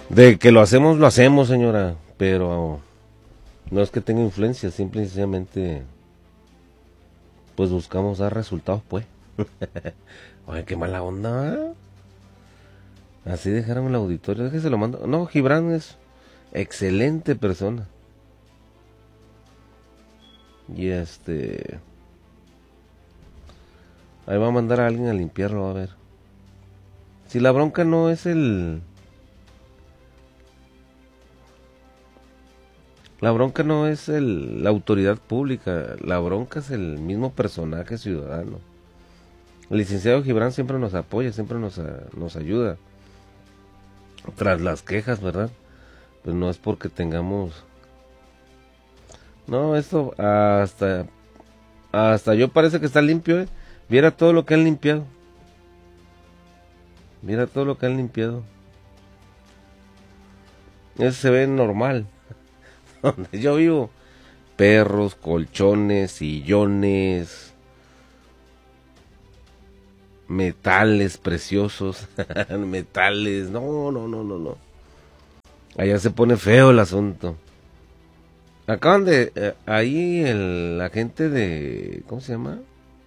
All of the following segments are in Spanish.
De que lo hacemos, señora, pero no es que tenga influencia, simple y sencillamente, pues buscamos dar resultados, pues. Oye, qué mala onda, ¿eh? Así dejaron el auditorio, déjese lo mando. No, Gibran es excelente persona. Y ahí va a mandar a alguien a limpiarlo, a ver. Si la bronca no es la bronca no es la autoridad pública, la bronca es el mismo personaje ciudadano. El licenciado Gibran siempre nos apoya, siempre nos ayuda. Tras las quejas, ¿verdad? Pues no es porque tengamos... No, esto hasta yo parece que está limpio, ¿eh? Viera todo lo que han limpiado. Mira todo lo que han limpiado. Eso se ve normal. Donde yo vivo. Perros, colchones, sillones, metales preciosos. Metales. No. Allá se pone feo el asunto. Acaban de... ahí la gente de... ¿Cómo se llama?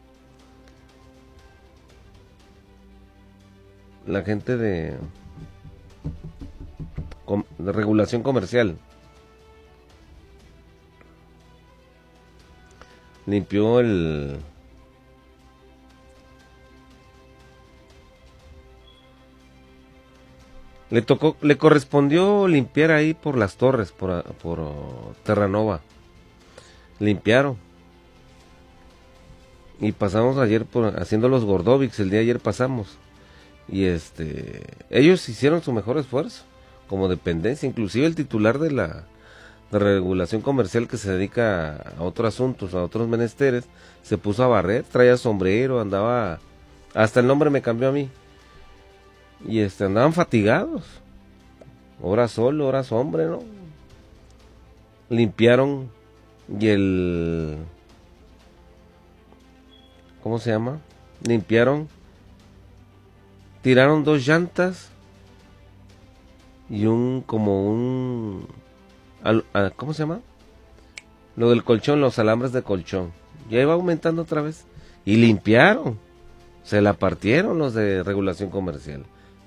La gente de regulación comercial limpió le correspondió limpiar ahí por las torres, por Terranova. Limpiaron. Y pasamos ayer haciendo los Gordovics, el día de ayer pasamos. Y ellos hicieron su mejor esfuerzo como dependencia, inclusive el titular de regulación comercial que se dedica a otros asuntos, a otros menesteres, se puso a barrer, traía sombrero, andaba, hasta el nombre me cambió a mí, y andaban fatigados, hora sol, hora sombra, ¿no? Limpiaron y ¿cómo se llama? Limpiaron, tiraron 2 llantas y ¿cómo se llama? Lo del colchón, los alambres de colchón. Ya iba aumentando otra vez. Y limpiaron. Se la partieron los de regulación comercial.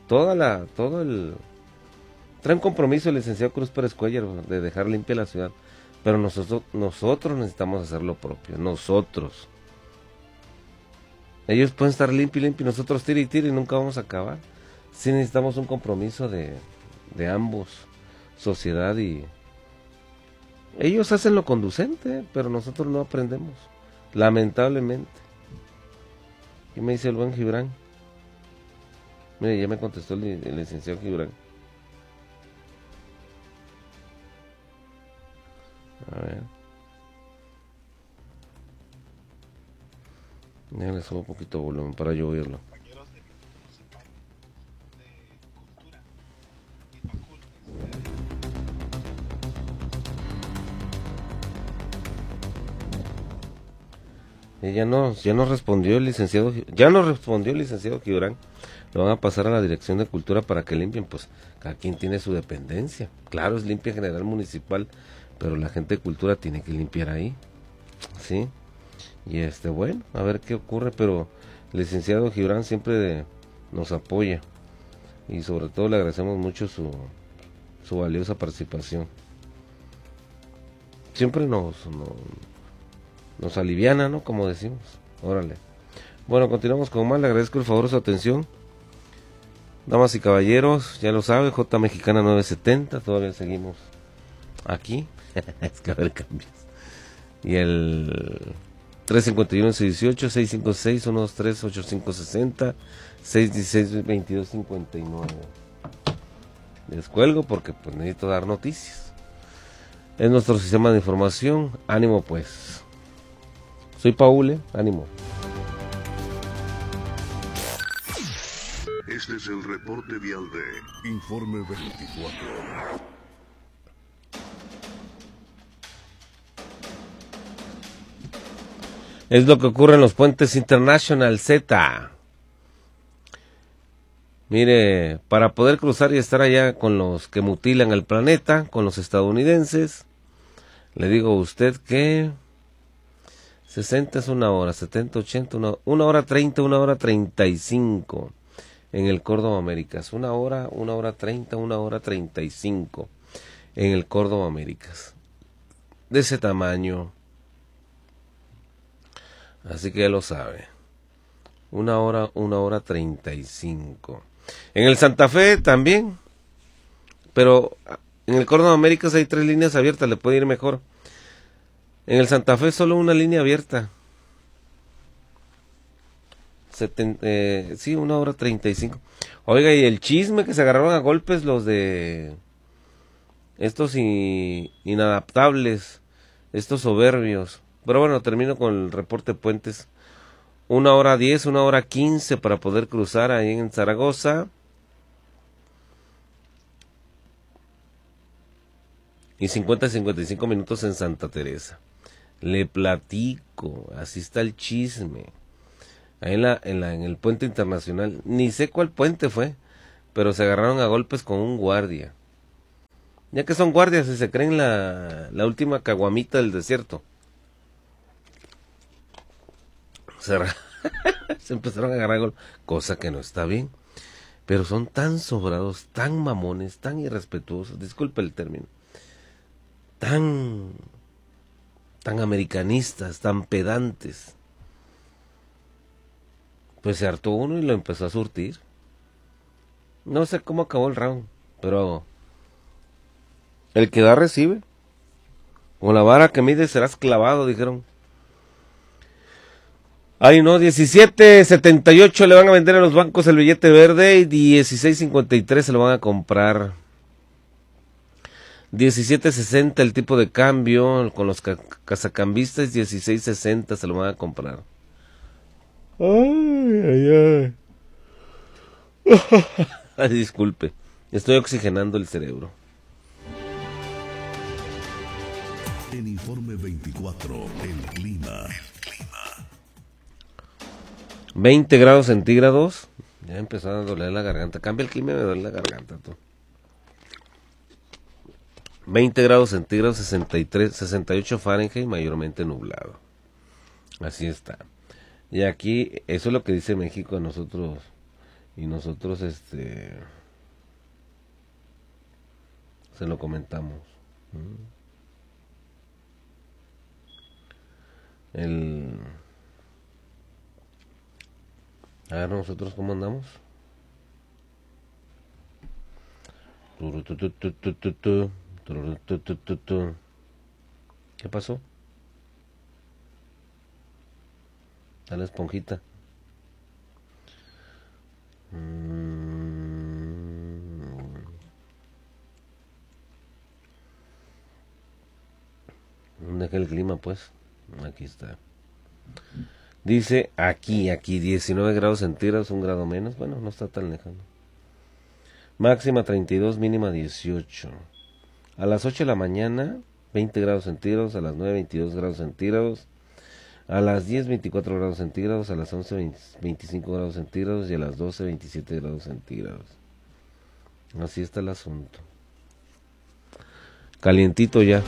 Trae un compromiso el licenciado Cruz Pérez Cuellar de dejar limpia la ciudad. Pero nosotros necesitamos hacer lo propio. Nosotros. Ellos pueden estar limpio, nosotros tira y tira y nunca vamos a acabar. Sí necesitamos un compromiso de ambos, sociedad y... Ellos hacen lo conducente, pero nosotros no aprendemos, lamentablemente. ¿Qué me dice el buen Gibran? Mire, ya me contestó el licenciado Gibran. A ver. Ya le subo un poquito de volumen para yo oírlo. Ya nos respondió el licenciado Gibran. Lo van a pasar a la Dirección de Cultura para que limpien, pues cada quien tiene su dependencia. Claro, es limpia general municipal, pero la gente de cultura tiene que limpiar ahí. ¿Sí? Y bueno, a ver qué ocurre, pero el licenciado Gibran siempre nos apoya y sobre todo le agradecemos mucho su valiosa participación. Siempre nos aliviana, ¿no? Como decimos. Órale. Bueno, continuamos con más. Le agradezco el favor de su atención. Damas y caballeros, ya lo sabe, J Mexicana 970, todavía seguimos aquí. Es que a ver cambios. Y el 351-618-656-123-8560, 616-2259. Les cuelgo porque pues necesito dar noticias. Es nuestro sistema de información. Ánimo pues. Soy Paule, ánimo. Este es el reporte vial de Informe 24. Es lo que ocurre en los puentes International Z. Mire, para poder cruzar y estar allá con los que mutilan el planeta, con los estadounidenses, le digo a usted que 60 es una hora, 70, 80, una hora 30, una hora 35 en el Córdoba Américas. Una hora 30, una hora 35 en el Córdoba Américas. De ese tamaño. Así que ya lo sabe. Una hora 35. En el Santa Fe también. Pero en el Córdoba Américas hay 3 líneas abiertas, le puede ir mejor. En el Santa Fe solo una línea abierta. Sí, una hora 35. Oiga, y el chisme que se agarraron a golpes los de estos inadaptables, estos soberbios. Pero bueno, termino con el reporte Puentes. 1 hora 10, 1 hora 15 para poder cruzar ahí en Zaragoza. Y 55 minutos en Santa Teresa. Le platico, así está el chisme. Ahí en el puente internacional, ni sé cuál puente fue, pero se agarraron a golpes con un guardia. Ya que son guardias y se creen la última caguamita del desierto. Se empezaron a agarrar a golpes, cosa que no está bien. Pero son tan sobrados, tan mamones, tan irrespetuosos, disculpe el término, tan americanistas, tan pedantes. Pues se hartó uno y lo empezó a surtir. No sé cómo acabó el round, pero el que da recibe. Con la vara que mide serás clavado, dijeron. Ay no, 17.78 le van a vender a los bancos el billete verde y 16.53 se lo van a comprar. 17.60 el tipo de cambio con los cazacambistas, 16.60 se lo van a comprar. Ay. Ay, disculpe, estoy oxigenando el cerebro. En Informe 24, el clima. 20 grados centígrados. Ya empezó a doler la garganta. Cambia el clima y me duele la garganta. Tú. 20 grados centígrados, 68 Fahrenheit, mayormente nublado. Así está. Y aquí, eso es lo que dice México a nosotros. Y nosotros, se lo comentamos. A ver, nosotros cómo andamos. ¿Qué pasó? A la esponjita. ¿Dónde está el clima, pues? Aquí está. Dice aquí 19 grados centígrados, 1 grado menos. Bueno, no está tan lejano. Máxima 32, mínima 18. A las 8 de la mañana, 20 grados centígrados. A las 9, 22 grados centígrados. A las 10, 24 grados centígrados. A las 11, 25 grados centígrados. Y a las 12, 27 grados centígrados. Así está el asunto. Calientito ya.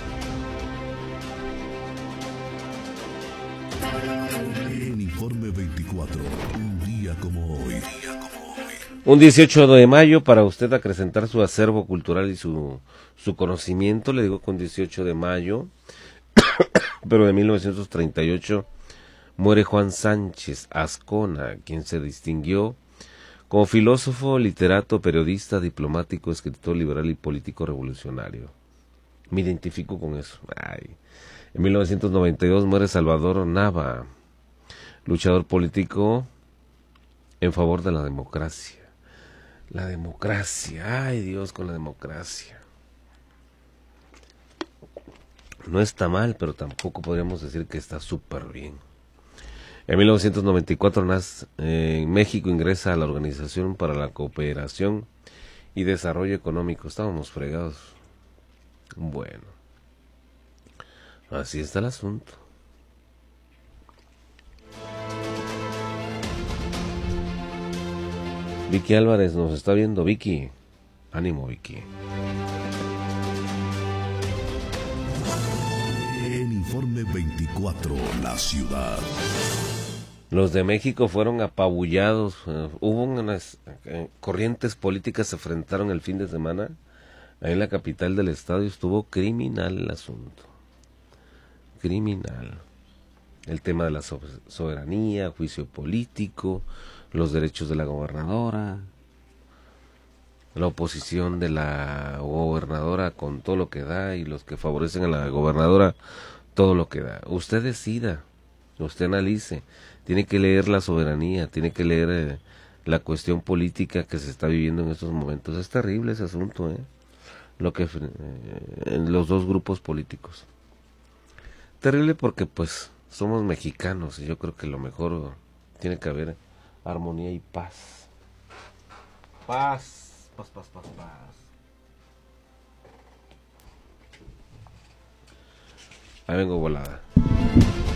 En Informe 24, un día como hoy. Un 18 de mayo para usted acrecentar su acervo cultural y su conocimiento. Le digo con 18 de mayo, pero de 1938 muere Juan Sánchez Azcona, quien se distinguió como filósofo, literato, periodista, diplomático, escritor liberal y político revolucionario. Me identifico con eso. En 1992 muere Salvador Nava, luchador político en favor de la democracia. La democracia, ay Dios con la democracia. No está mal, pero tampoco podríamos decir que está súper bien. En 1994 en México ingresa a la Organización para la Cooperación y Desarrollo Económico. Estábamos fregados. Bueno, así está el asunto. Vicky Álvarez nos está viendo. Vicky, ánimo, Vicky. En Informe 24, la ciudad. Los de México fueron apabullados. Hubo unas corrientes políticas se enfrentaron el fin de semana. Ahí en la capital del estado y estuvo criminal el asunto. Criminal. El tema de la soberanía, juicio político, los derechos de la gobernadora, la oposición de la gobernadora con todo lo que da y los que favorecen a la gobernadora todo lo que da. Usted decida, usted analice, tiene que leer la soberanía, tiene que leer la cuestión política que se está viviendo en estos momentos. Es terrible ese asunto, lo que en los dos grupos políticos. Terrible porque pues somos mexicanos y yo creo que lo mejor tiene que haber armonía y paz. Paz, paz, paz, paz, paz. Ahí vengo volada.